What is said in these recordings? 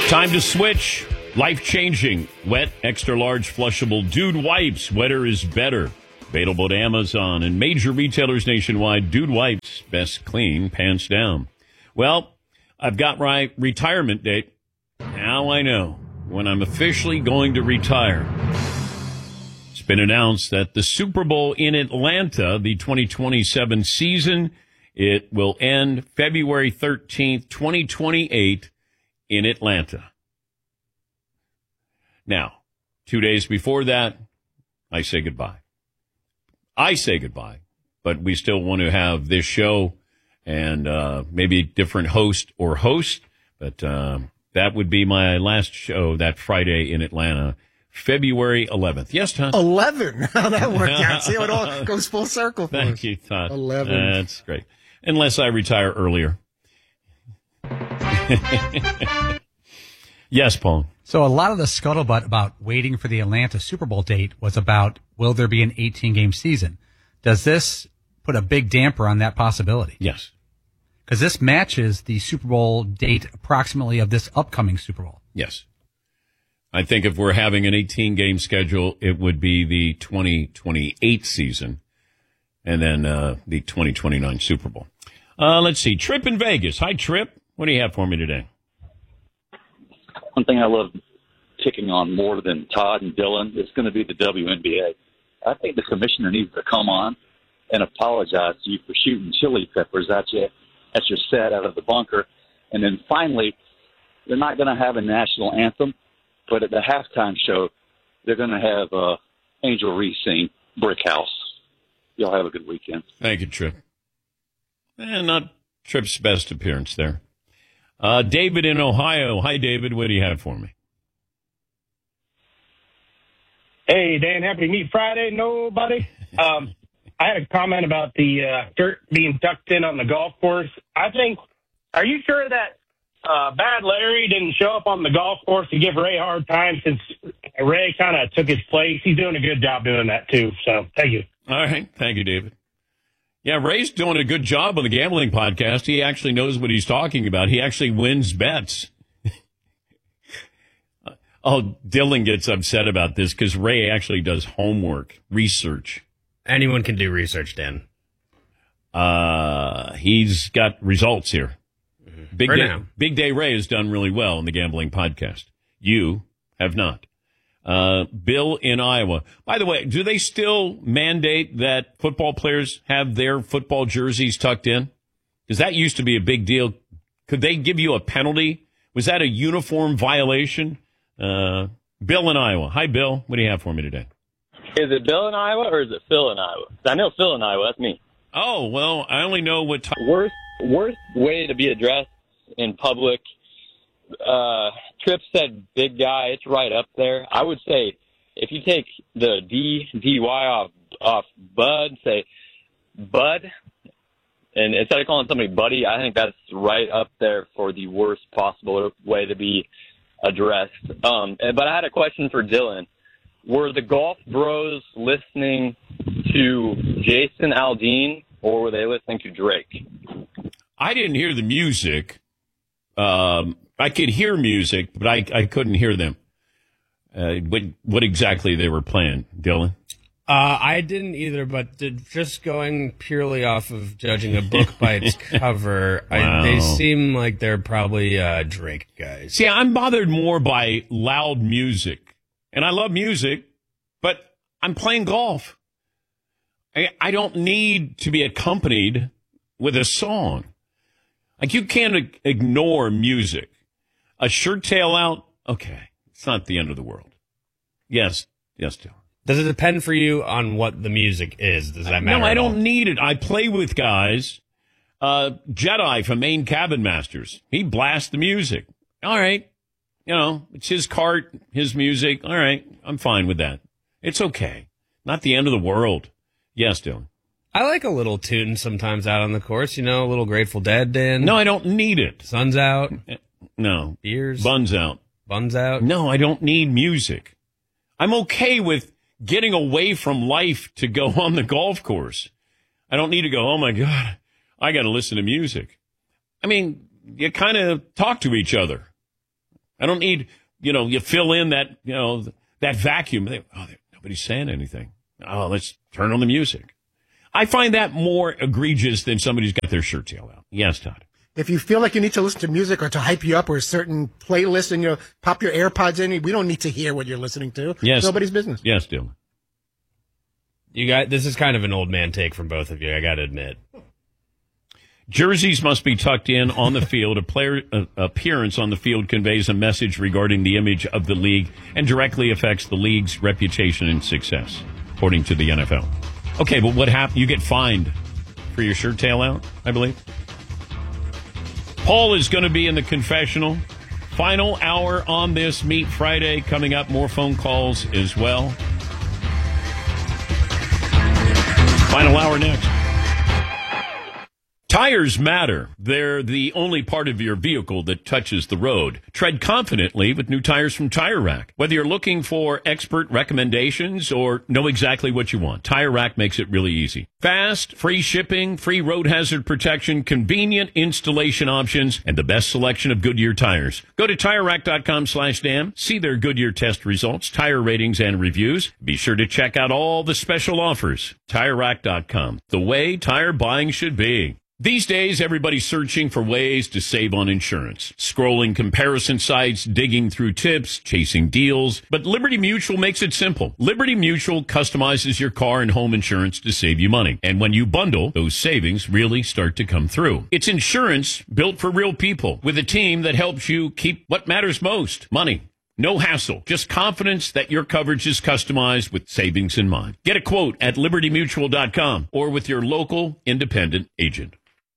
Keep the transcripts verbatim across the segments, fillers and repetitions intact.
Time to switch. Life-changing, wet, extra-large, flushable Dude Wipes. Wetter is better. Available at Amazon and major retailers nationwide. Dude Wipes, best clean, pants down. Well, I've got my retirement date. Now I know when I'm officially going to retire. It's been announced that the Super Bowl in Atlanta, the twenty twenty-seven season, it will end February thirteenth, twenty twenty-eight in Atlanta. Now, two days before that, I say goodbye. I say goodbye, but we still want to have this show and uh, maybe different host or host, but uh, that would be my last show that Friday in Atlanta, February eleventh. Yes, Todd? eleven. How that worked out. See how it all goes full circle for Thank us. you, Todd. eleven. That's great. Unless I retire earlier. Yes, Paul. So a lot of the scuttlebutt about waiting for the Atlanta Super Bowl date was about, will there be an eighteen-game season? Does this put a big damper on that possibility? Yes. Because this matches the Super Bowl date approximately of this upcoming Super Bowl. Yes. I think if we're having an eighteen-game schedule, it would be the twenty twenty-eight season and then uh, the twenty twenty-nine Super Bowl. Uh, let's see. Trip in Vegas. Hi, Trip. What do you have for me today? One thing I love picking on more than Todd and Dylan is going to be the W N B A. I think the commissioner needs to come on and apologize to you for shooting chili peppers at you at your set out of the bunker. And then finally, they're not going to have a national anthem, but at the halftime show, they're going to have uh, Angel Reese sing Brick House. Y'all have a good weekend. Thank you, Trip. Eh, not Trip's best appearance there. Uh, David in Ohio. Hi, David. What do you have for me? Hey, Dan, happy Meat Friday, nobody. Um, I had a comment about the uh, dirt being tucked in on the golf course. I think, are you sure that uh, Bad Larry didn't show up on the golf course to give Ray a hard time since Ray kind of took his place? He's doing a good job doing that, too. So, thank you. All right. Thank you, David. Yeah, Ray's doing a good job on the gambling podcast. He actually knows what he's talking about. He actually wins bets. Oh, Dylan gets upset about this because Ray actually does homework, research. Anyone can do research, Dan. Uh, he's got results here. Mm-hmm. Big For Day, now. Big Day Ray has done really well in the gambling podcast. You have not. Uh, Bill in Iowa. By the way, do they still mandate that football players have their football jerseys tucked in? Because that used to be a big deal. Could they give you a penalty? Was that a uniform violation? Uh, Bill in Iowa. Hi, Bill. What do you have for me today? Is it Bill in Iowa or is it Phil in Iowa? I know Phil in Iowa. That's me. Oh, well, I only know what time. Worst, worst way to be addressed in public. Uh, Tripp said big guy. It's right up there. I would say if you take the D, D Y off, off Bud, say Bud, and instead of calling somebody buddy, I think that's right up there for the worst possible way to be addressed. Um, but I had a question for Dylan. Were the golf bros listening to Jason Aldean or were they listening to Drake? I didn't hear the music. Um, I could hear music, but I, I couldn't hear them. Uh, what, what exactly they were playing, Dylan? Uh, I didn't either, but did, just going purely off of judging a book by its cover, Wow. I, they seem like they're probably uh, Drake guys. See, I'm bothered more by loud music. And I love music, but I'm playing golf. I, I don't need to be accompanied with a song. Like, you can't ignore music. A shirt tail out, okay, it's not the end of the world. Yes, yes, Dylan. Does it depend for you on what the music is? Does that matter? No, I at don't all? need it. I play with guys. Uh, Jedi from Maine Cabin Masters. He blasts the music. All right. You know, it's his cart, his music. All right. I'm fine with that. It's okay. Not the end of the world. Yes, Dylan. I like a little tune sometimes out on the course, you know, a little Grateful Dead, Dan. No, I don't need it. Sun's out. No. Beers. Buns out. Buns out. No, I don't need music. I'm okay with getting away from life to go on the golf course. I don't need to go, oh, my God, I got to listen to music. I mean, you kind of talk to each other. I don't need, you know, you fill in that, you know, that vacuum. They, oh, nobody's saying anything. Oh, let's turn on the music. I find that more egregious than somebody's got their shirt tail out. Yes, Todd. If you feel like you need to listen to music or to hype you up or a certain playlist and you know, pop your AirPods in, we don't need to hear what you're listening to. Yes. It's nobody's business. Yes, Dylan. You got this is kind of an old man take from both of you, I got to admit. Jerseys must be tucked in on the field. A player uh, appearance on the field conveys a message regarding the image of the league and directly affects the league's reputation and success, according to the N F L. Okay, but what happened? You get fined for your shirt tail out, I believe. Paul is going to be in the confessional. Final hour on this Meet Friday coming up. More phone calls as well. Final hour next. Tires matter. They're the only part of your vehicle that touches the road. Tread confidently with new tires from Tire Rack. Whether you're looking for expert recommendations or know exactly what you want, Tire Rack makes it really easy. Fast, free shipping, free road hazard protection, convenient installation options, and the best selection of Goodyear tires. Go to Tire Rack dot com slash Dan. See their Goodyear test results, tire ratings, and reviews. Be sure to check out all the special offers. Tire Rack dot com. The way tire buying should be. These days, everybody's searching for ways to save on insurance. Scrolling comparison sites, digging through tips, chasing deals. But Liberty Mutual makes it simple. Liberty Mutual customizes your car and home insurance to save you money. And when you bundle, those savings really start to come through. It's insurance built for real people with a team that helps you keep what matters most, money. No hassle, just confidence that your coverage is customized with savings in mind. Get a quote at liberty mutual dot com or with your local independent agent.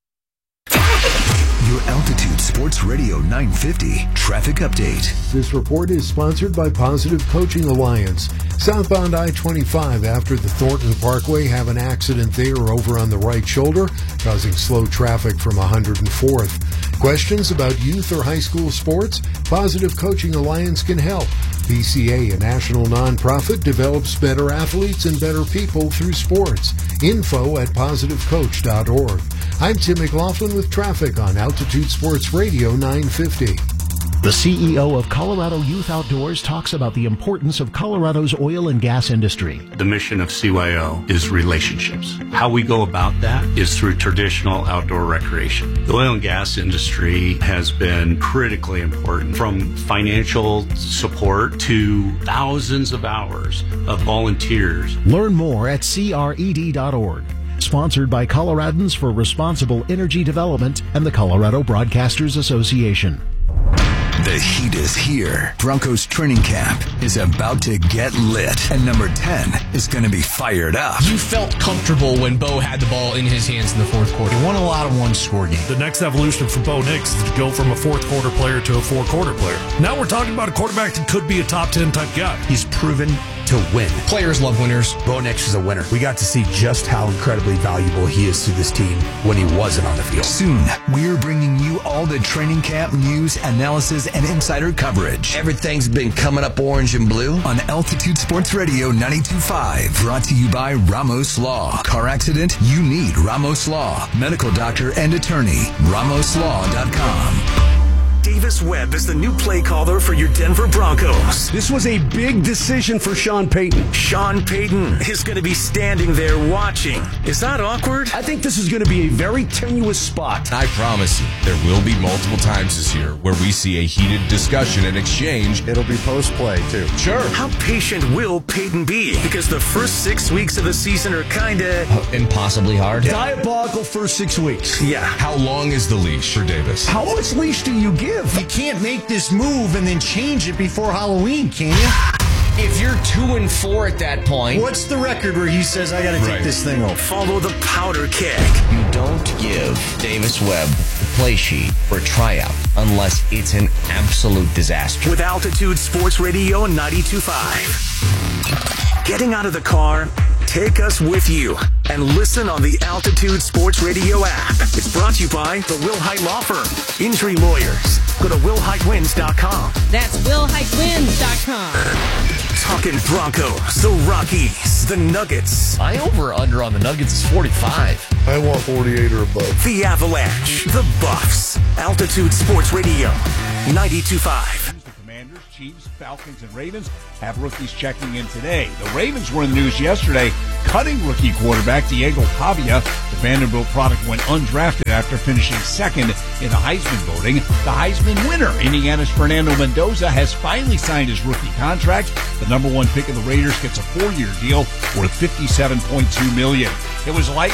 Your Altitude Sports Radio nine fifty traffic update. This report is sponsored by Positive Coaching Alliance. Southbound I twenty-five after the Thornton Parkway have an accident there over on the right shoulder, causing slow traffic from one hundred fourth. Questions about youth or high school sports? Positive Coaching Alliance can help. P C A, a national nonprofit, develops better athletes and better people through sports. Info at positive coach dot org. I'm Tim McLaughlin with traffic on Altitude Sports Radio nine fifty. The C E O of Colorado Youth Outdoors talks about the importance of Colorado's oil and gas industry. The mission of C Y O is relationships. How we go about that is through traditional outdoor recreation. The oil and gas industry has been critically important, from financial support to thousands of hours of volunteers. Learn more at C R E D dot org. Sponsored by Coloradans for Responsible Energy Development and the Colorado Broadcasters Association. The heat is here. Broncos training camp is about to get lit. And number ten is going to be fired up. You felt comfortable when Bo had the ball in his hands in the fourth quarter. He won a lot of one-score games. The next evolution for Bo Nix is to go from a fourth-quarter player to a four-quarter player. Now we're talking about a quarterback that could be a top ten type guy. He's proven to win. Players love winners. Bo Nix is a winner. We got to see just how incredibly valuable he is to this team when he wasn't on the field. Soon, we're bringing you all the training camp news, analysis, and insider coverage. Everything's been coming up orange and blue. On Altitude Sports Radio ninety-two point five. Brought to you by Ramos Law. Car accident? You need Ramos Law. Medical doctor and attorney. ramos law dot com. Davis Webb is the new play caller for your Denver Broncos. This was a big decision for Sean Payton. Sean Payton is going to be standing there watching. Is that awkward? I think this is going to be a very tenuous spot. I promise you, there will be multiple times this year where we see a heated discussion and exchange. It'll be post-play, too. Sure. How patient will Payton be? Because the first six weeks of the season are kind of... Uh, impossibly hard. Diabolical first six weeks. Yeah. How long is the leash for Davis? How much leash do you give? You can't make this move and then change it before Halloween, can you? If you're two and four at that point, what's the record where he says, I got to right. take this thing off? Follow the powder keg. You don't give Davis Webb the play sheet for a tryout unless it's an absolute disaster. With Altitude Sports Radio ninety-two point five. Getting out of the car, take us with you and listen on the Altitude Sports Radio app. It's brought to you by the Will Height Law Firm. Injury lawyers. Go to will height wins dot com. That's will height wins dot com. Talking Broncos, the Rockies, the Nuggets. My over-under on the Nuggets is forty-five. I want forty-eight or above. The Avalanche, the Buffs. Altitude Sports Radio ninety-two point five. Commanders, Chiefs, Falcons, and Ravens have rookies checking in today. The Ravens were in the news yesterday, cutting rookie quarterback Diego Pavia. The Vanderbilt product went undrafted after finishing second in the Heisman voting. The Heisman winner, Indiana's Fernando Mendoza, has finally signed his rookie contract. The number one pick of the Raiders gets a four-year deal worth fifty-seven point two million dollars. It was light